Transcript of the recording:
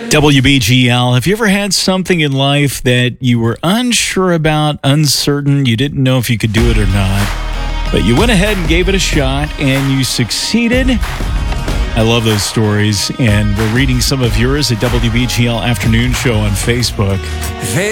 WBGL, have you ever had something in life that you were unsure about, uncertain, you didn't know if you could do it or not, but you went ahead and gave it a shot and you succeeded? I love those stories, and we're reading some of yours at WBGL Afternoon Show on Facebook.